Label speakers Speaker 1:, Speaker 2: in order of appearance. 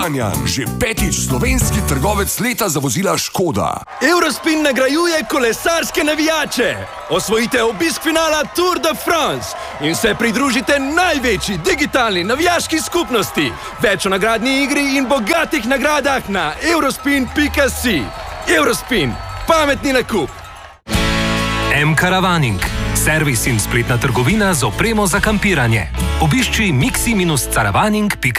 Speaker 1: Kranjan, že 5. slovenski trgovec leta za vozila Škoda.
Speaker 2: Eurospin nagrajuje kolesarske navijače. Osvojite obisk finala Tour de France in se pridružite največji digitalni navijaški skupnosti. Več o nagradni igri in bogatih nagradah na eurospin.si. Eurospin, pametni nakup.
Speaker 3: M-Caravaning, servis in spletna trgovina z opremo za kampiranje. Obišči mixi-caravaning.si.